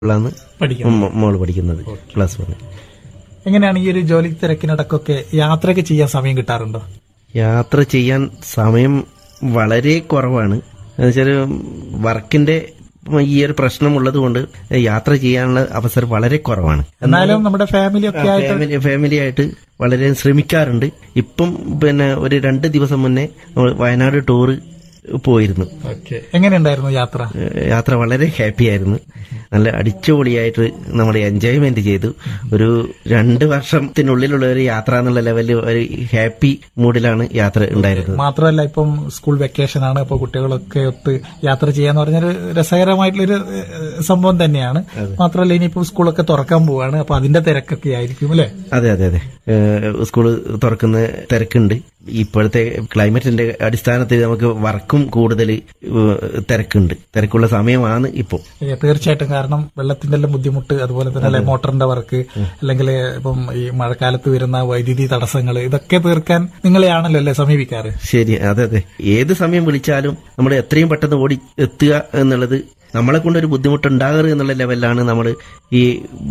മോള് പഠിക്കുന്നത് +1. എങ്ങനെയാണ് ഈ ഒരു ജോലി തിരക്കിനിടക്കൊക്കെ യാത്രയൊക്കെ ചെയ്യാൻ സമയം കിട്ടാറുണ്ടോ? യാത്ര ചെയ്യാൻ സമയം വളരെ കുറവാണ്. എന്നുവെച്ചാൽ വർക്കിന്റെ ഈ ഒരു പ്രശ്നമുള്ളത് കൊണ്ട് യാത്ര ചെയ്യാനുള്ള അവസരം വളരെ കുറവാണ്. എന്നാലും നമ്മുടെ ഫാമിലി ഒക്കെ ആയിട്ട് ഫാമിലി ആയിട്ട് വളരെ ശ്രമിക്കാറുണ്ട്. ഇപ്പം ഒരു 2 ദിവസം മുന്നേ നമ്മൾ വയനാട് ടൂറ് പോയിരുന്നു. എങ്ങനെയുണ്ടായിരുന്നു യാത്ര? യാത്ര വളരെ ഹാപ്പി ആയിരുന്നു. നല്ല അടിച്ചുപൊളിയായിട്ട് നമ്മൾ എൻജോയ്മെന്റ് ചെയ്തു. ഒരു 2 വർഷത്തിനുള്ളിലുള്ള ഒരു യാത്ര എന്നുള്ള ലെവലിൽ ഒരു ഹാപ്പി മൂഡിലാണ് യാത്ര ഉണ്ടായിരുന്നത്. മാത്രമല്ല ഇപ്പം സ്കൂൾ വെക്കേഷൻ ആണ്, അപ്പൊ കുട്ടികളൊക്കെ ഒത്ത് യാത്ര ചെയ്യാന്ന് പറഞ്ഞൊരു രസകരമായിട്ടുള്ളൊരു സംഭവം തന്നെയാണ്. മാത്രമല്ല ഇനിയിപ്പോ സ്കൂളൊക്കെ തുറക്കാൻ പോവാണ്, അപ്പൊ അതിന്റെ തിരക്കൊക്കെ ആയിരിക്കും അല്ലെ? അതെ അതെ അതെ, സ്കൂള് തുറക്കുന്ന തിരക്കുണ്ട്. ഇപ്പോഴത്തെ ക്ലൈമറ്റിന്റെ അടിസ്ഥാനത്തിൽ നമുക്ക് വർക്കും കൂടുതൽ തിരക്കുള്ള സമയമാണ് ഇപ്പോൾ. തീർച്ചയായിട്ടും, കാരണം വെള്ളത്തിന്റെ എല്ലാം ബുദ്ധിമുട്ട്, അതുപോലെ തന്നെ മോട്ടറിന്റെ വർക്ക്, അല്ലെങ്കിൽ ഇപ്പം ഈ മഴക്കാലത്ത് വരുന്ന വൈദ്യുതി തടസ്സങ്ങൾ, ഇതൊക്കെ തീർക്കാൻ നിങ്ങളെയാണല്ലോ അല്ലെ സമീപിക്കാറ്? ശരി, അതെ അതെ. ഏത് സമയം വിളിച്ചാലും നമ്മൾ എത്രയും പെട്ടെന്ന് ഓടി എത്തുക എന്നുള്ളത് നമ്മളെ കൊണ്ടൊരു ബുദ്ധിമുട്ടുണ്ടാകരുത് എന്നുള്ള ലെവലിലാണ് നമ്മൾ ഈ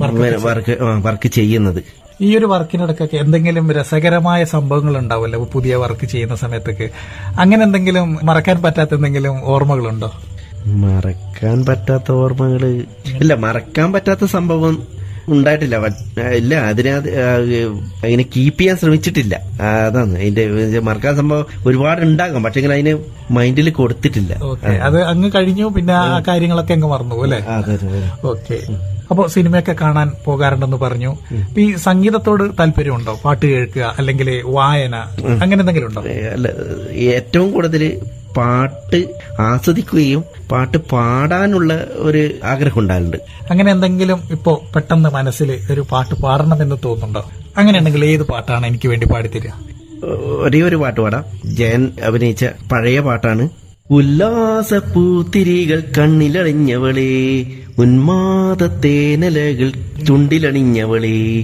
വർക്ക് ചെയ്യുന്നത്. ഈ ഒരു വർക്കിനിടക്കൊക്കെ എന്തെങ്കിലും രസകരമായ സംഭവങ്ങൾ ഉണ്ടാവുമല്ലോ പുതിയ വർക്ക് ചെയ്യുന്ന സമയത്തൊക്കെ? അങ്ങനെ എന്തെങ്കിലും മറക്കാൻ പറ്റാത്ത എന്തെങ്കിലും ഓർമ്മകളുണ്ടോ? മറക്കാൻ പറ്റാത്ത ഓർമ്മകള് ഇല്ല. മറക്കാൻ പറ്റാത്ത സംഭവം ഉണ്ടായിട്ടില്ല. ഇല്ല, അതിനെ കീപ്പ് ചെയ്യാൻ ശ്രമിച്ചിട്ടില്ല. അതാണ് അതിന്റെ മറക്കാൻ സംഭവം ഒരുപാട് ഉണ്ടാകാം, പക്ഷെ അതിന് മൈൻഡിൽ കൊടുത്തിട്ടില്ല. അത് അങ്ങ് കഴിഞ്ഞു, പിന്നെ ആ കാര്യങ്ങളൊക്കെ അങ്ങ് മറന്നു അല്ലെ? ഓക്കെ. അപ്പോ സിനിമയൊക്കെ കാണാൻ പോകാറുണ്ടെന്ന് പറഞ്ഞു. ഈ സംഗീതത്തോട് താല്പര്യമുണ്ടോ? പാട്ട് കേൾക്കുക അല്ലെങ്കിൽ വായന, അങ്ങനെ എന്തെങ്കിലും ഉണ്ടോ? അല്ല, ഏറ്റവും കൂടുതൽ പാട്ട് ആസ്വദിക്കുകയും പാട്ട് പാടാനുള്ള ഒരു ആഗ്രഹം ഉണ്ടാകുന്നുണ്ട്. അങ്ങനെ എന്തെങ്കിലും ഇപ്പോ പെട്ടെന്ന് മനസ്സിൽ ഒരു പാട്ട് പാടണമെന്ന് തോന്നുന്നുണ്ടോ? അങ്ങനെ ഉണ്ടെങ്കിൽ ഏത് പാട്ടാണ് എനിക്ക് വേണ്ടി പാടിത്തരിക? ഒരേ ഒരു പാട്ട് പാടാം. ജയൻ അഭിനയിച്ച പഴയ പാട്ടാണ്. ഉല്ലാസപ്പൂത്തിരികൾ കണ്ണിലണിഞ്ഞവളേ, ഉന്മാദത്തേനലകൾ ചുണ്ടിലണിഞ്ഞവളേ,